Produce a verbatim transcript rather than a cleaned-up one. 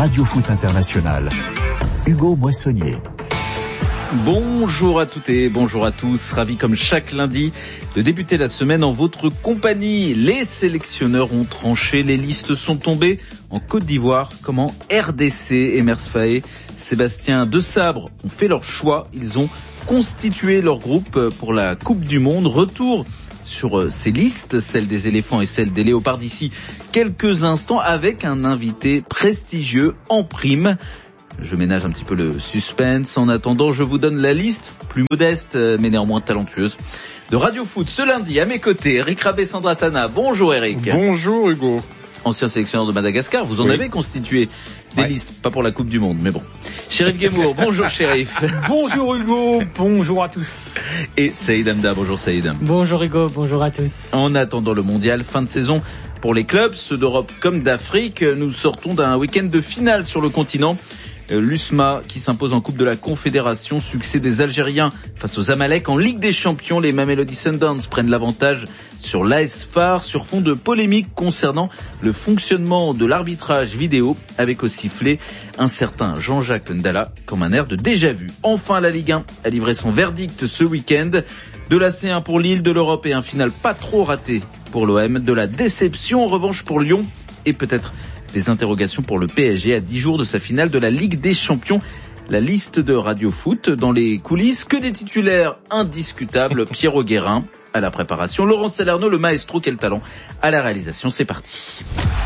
Radio Foot International. Hugo Moissonnier. Bonjour à toutes et bonjour à tous, ravi comme chaque lundi de débuter la semaine en votre compagnie. Les sélectionneurs ont tranché, les listes sont tombées en Côte d'Ivoire comme en R D C. Emers Faé, Sébastien Desabre ont fait leur choix, ils ont constitué leur groupe pour la Coupe du Monde. Retour sur ces listes, celle des éléphants et celle des léopards d'ici quelques instants avec un invité prestigieux en prime. Je ménage un petit peu le suspense. En attendant, je vous donne la liste, plus modeste mais néanmoins talentueuse, de Radio Foot. Ce lundi, à mes côtés, Eric Rabé-Sandratana. Bonjour Eric. Bonjour Hugo. Ancien sélectionneur de Madagascar, vous en oui. avez constitué des ouais. listes, pas pour la Coupe du Monde, mais bon. Chérif Guémour, bonjour Chérif. Bonjour Hugo, bonjour à tous. Et Saïd Hamda, bonjour Saïd. Bonjour Hugo, bonjour à tous. En attendant le mondial, fin de saison pour les clubs, ceux d'Europe comme d'Afrique, nous sortons d'un week-end de finale sur le continent. L'U S M A qui s'impose en Coupe de la Confédération, succès des Algériens face aux Amalek. En Ligue des Champions, les Mamelody Sundowns prennent l'avantage sur l'A S F A R sur fond de polémique concernant le fonctionnement de l'arbitrage vidéo, avec au sifflet un certain Jean-Jacques Ndala comme un air de déjà-vu. Enfin, la Ligue un a livré son verdict ce week-end. De la C un pour Lille, de l'Europe et un final pas trop raté pour l'O M. De la déception en revanche pour Lyon et peut-être des interrogations pour le P S G à dix jours de sa finale de la Ligue des Champions. La liste de Radio Foot dans les coulisses, que des titulaires indiscutables. Pierrot Guérin à la préparation, Laurent Salerno, le maestro, quel talent, à la réalisation. C'est parti.